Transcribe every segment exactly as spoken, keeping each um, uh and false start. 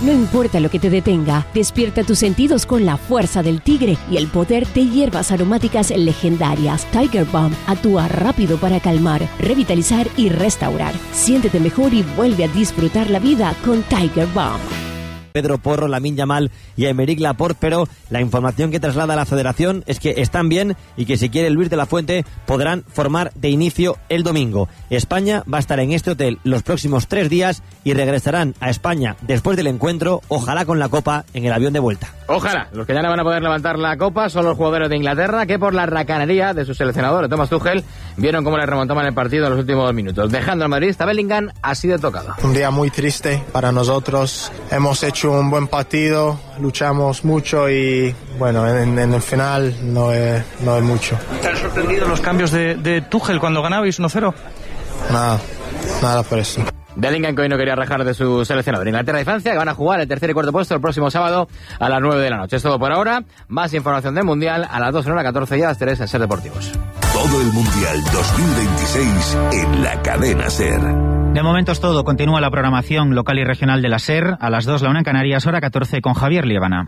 No importa lo que te detenga, despierta tus sentidos con la fuerza del tigre y el poder de hierbas aromáticas legendarias. Tiger Balm actúa rápido para calmar, revitalizar y restaurar. Siéntete mejor y vuelve a disfrutar la vida con Tiger Balm. Pedro Porro, Lamine Yamal y Aymeric Laporte, pero la información que traslada la federación es que están bien y que si quiere Luis de la Fuente podrán formar de inicio el domingo. España va a estar en este hotel los próximos tres días y regresarán a España después del encuentro, ojalá con la Copa en el avión de vuelta. Ojalá. Los que ya no van a poder levantar la Copa son los jugadores de Inglaterra que por la racanería de su seleccionador, Thomas Tuchel, vieron cómo le remontaban el partido en los últimos minutos. Dejando al madridista Bellingham así de tocado. Un día muy triste para nosotros. Hemos hecho un buen partido, luchamos mucho y bueno, en, en el final no es, no es mucho. ¿Te han sorprendido los cambios de, de Tuchel cuando ganabais uno cero? Nada, nada por eso. Bellingham, que hoy no quería rajar de su seleccionador. Inglaterra y Francia, que van a jugar el tercer y cuarto puesto el próximo sábado a las nueve de la noche. Es todo por ahora. Más información del Mundial a las dos en hora catorce y a las tres en Ser Deportivos. Todo el Mundial dos mil veintiséis en la cadena Ser. De momento es todo. Continúa la programación local y regional de la SER. A las dos, la una en Canarias, hora catorce, con Javier Liébana.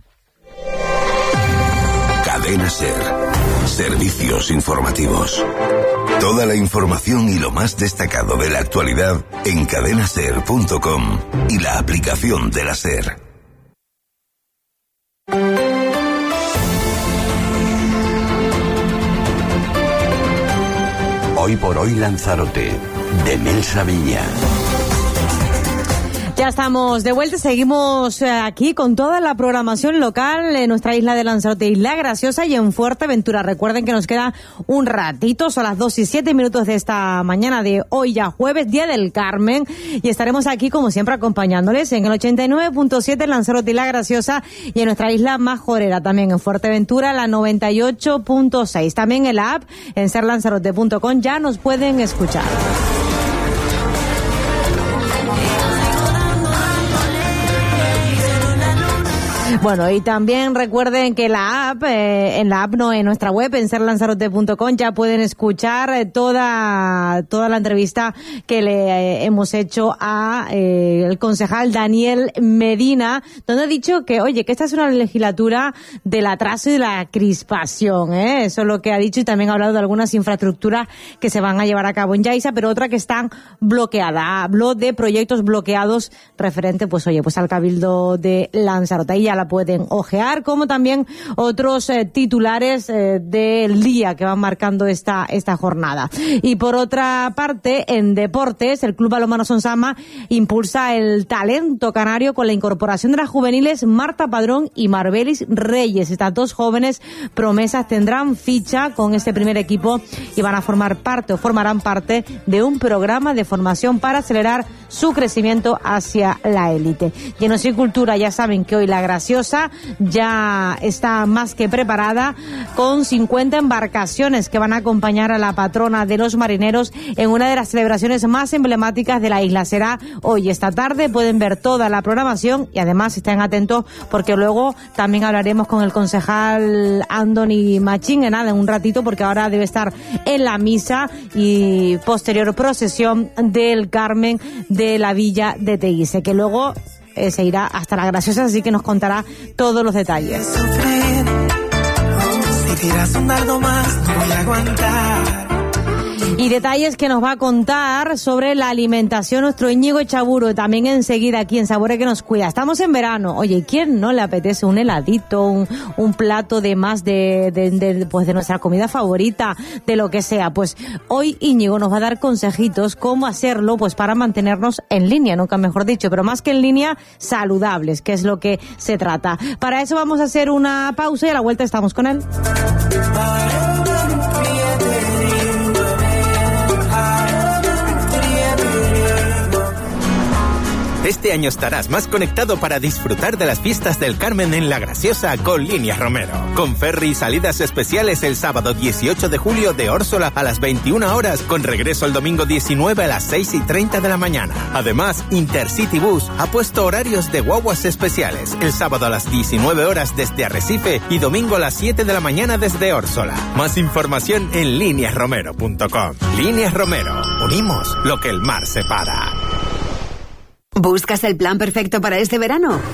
Cadena SER. Servicios informativos. Toda la información y lo más destacado de la actualidad en cadena ser punto com y la aplicación de la SER. Hoy por hoy Lanzarote, de Mel Sabiña. Ya estamos de vuelta, seguimos aquí con toda la programación local en nuestra isla de Lanzarote, Isla Graciosa y en Fuerteventura. Recuerden que nos queda un ratito, son las dos y siete minutos de esta mañana de hoy ya jueves, Día del Carmen, y estaremos aquí como siempre acompañándoles en el ochenta y nueve punto siete en Lanzarote, Isla Graciosa, y en nuestra isla majorera también en Fuerteventura, la noventa y ocho punto seis. También en la app, en ser lanzarote punto com, ya nos pueden escuchar. Bueno, y también recuerden que la app, eh, en la app no, en nuestra web, en ser lanzarote punto com, ya pueden escuchar eh, toda toda la entrevista que le eh, hemos hecho a eh, el concejal Daniel Medina, donde ha dicho que, oye, que esta es una legislatura del atraso y de la crispación, ¿eh? Eso es lo que ha dicho, y también ha hablado de algunas infraestructuras que se van a llevar a cabo en Yaiza, pero otra que están bloqueadas. Habló de proyectos bloqueados referente, pues, oye, pues al Cabildo de Lanzarote. Ahí ya la pueden ojear, como también otros eh, titulares eh, del día que van marcando esta esta jornada. Y por otra parte, en deportes, el Club Balonmano Sonsama impulsa el talento canario con la incorporación de las juveniles Marta Padrón y Marbelis Reyes. Estas dos jóvenes promesas tendrán ficha con este primer equipo y van a formar parte o formarán parte de un programa de formación para acelerar su crecimiento hacia la élite. Y en Ocio y Cultura ya saben que hoy la Graciosa ya está más que preparada con cincuenta embarcaciones que van a acompañar a la patrona de los marineros en una de las celebraciones más emblemáticas de la isla. Será hoy, esta tarde. Pueden ver toda la programación y además estén atentos porque luego también hablaremos con el concejal Andoni Machín en nada, en un ratito, porque ahora debe estar en la misa y posterior procesión del Carmen de la Villa de Teguise, que luego Eh, se irá hasta la Graciosa, así que nos contará todos los detalles. Si tiras un dardo más, no voy a aguantar. Y detalles que nos va a contar sobre la alimentación nuestro Íñigo Echaburu, también enseguida aquí en Sabore que nos cuida. Estamos en verano. Oye, ¿quién no le apetece un heladito, un, un plato de más de, de, de, pues de nuestra comida favorita, de lo que sea? Pues hoy Íñigo nos va a dar consejitos cómo hacerlo, pues para mantenernos en línea, nunca mejor dicho, pero más que en línea, saludables, que es lo que se trata. Para eso vamos a hacer una pausa y a la vuelta estamos con él. Este año estarás más conectado para disfrutar de las fiestas del Carmen en La Graciosa con Líneas Romero. Con ferry y salidas especiales el sábado dieciocho de julio de Órsola a las veintiuna horas, con regreso el domingo diecinueve a las seis y treinta de la mañana. Además, Intercity Bus ha puesto horarios de guaguas especiales. El sábado a las diecinueve horas desde Arrecife y domingo a las siete de la mañana desde Órsola. Más información en líneas romero punto com. Líneas Romero. Unimos lo que el mar separa. ¿Buscas el plan perfecto para este verano?